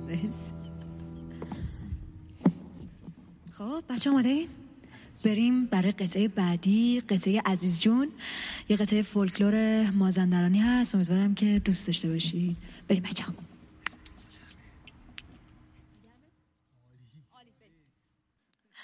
مرسی. خب بچه آماده این؟ بریم برای قطعه بعدی، قطعه عزیز جون. یه قطعه فولکلور مازندرانی هست، امیدوارم که دوست داشته باشید. بریم بچه ها.